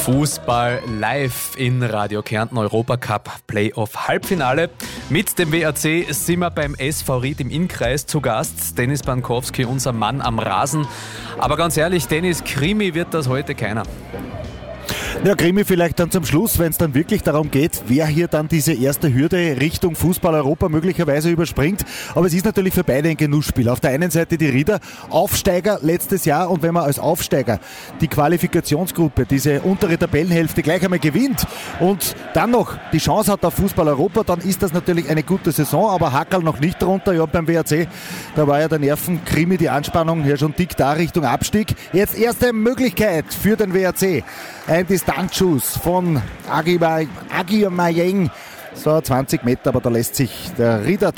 Fußball live in Radio Kärnten, Europacup Playoff Halbfinale. Mit dem WAC sind wir beim SV Ried im Innkreis zu Gast. Dennis Bankowski, unser Mann am Rasen. Aber ganz ehrlich, Dennis, Krimi wird das heute keiner. Ja, Krimi vielleicht dann zum Schluss, wenn es dann wirklich darum geht, wer hier dann diese erste Hürde Richtung Fußball-Europa möglicherweise überspringt. Aber es ist natürlich für beide ein Genussspiel. Auf der einen Seite die Rieder, Aufsteiger letztes Jahr, und wenn man als Aufsteiger die Qualifikationsgruppe, diese untere Tabellenhälfte gleich einmal gewinnt und dann noch die Chance hat auf Fußball-Europa, dann ist das natürlich eine gute Saison, aber Hackerl noch nicht drunter. Ja, beim WAC, da war ja der Nervenkrimi, die Anspannung ja schon dick da Richtung Abstieg. Jetzt erste Möglichkeit für den WAC. Ein Distanzschuss von Aguimayeng. So 20 Meter, aber da lässt sich der Rieder